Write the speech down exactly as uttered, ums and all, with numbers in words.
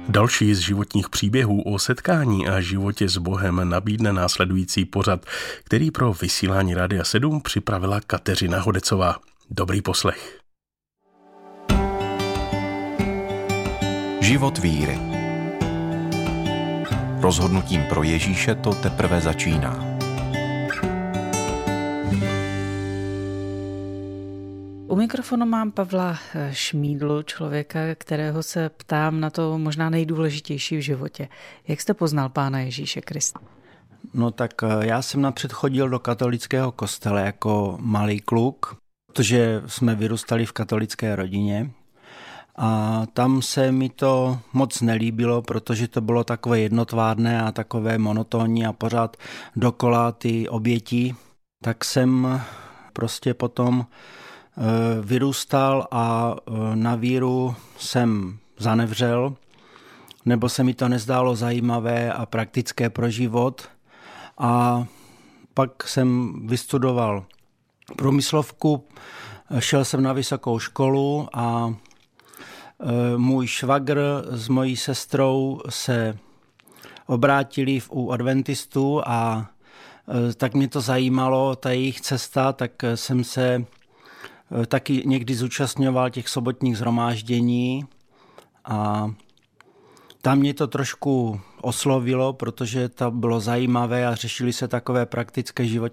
Další z životních příběhů o setkání a životě s Bohem nabídne následující pořad, který pro vysílání Rádia sedm připravila Kateřina Hodecová. Dobrý poslech. Život víry. Rozhodnutím pro Ježíše to teprve začíná. U mikrofonu mám Pavla Šmídlu, člověka, kterého se ptám na to možná nejdůležitější v životě. Jak jste poznal Pána Ježíše Krista? No tak já jsem napřed chodil do katolického kostela jako malý kluk, protože jsme vyrůstali v katolické rodině. A tam se mi to moc nelíbilo, protože to bylo takové jednotvárné a takové monotónní a pořád dokola ty oběti. Tak jsem prostě potom vyrůstal a na víru jsem zanevřel, nebo se mi to nezdálo zajímavé a praktické pro život. A pak jsem vystudoval průmyslovku, šel jsem na vysokou školu a můj švagr s mojí sestrou se obrátili u adventistů a tak mě to zajímalo, ta jejich cesta, tak jsem se taky někdy zúčastňoval těch sobotních shromáždění a tam mě to trošku oslovilo, protože to bylo zajímavé a řešili se takové praktické životní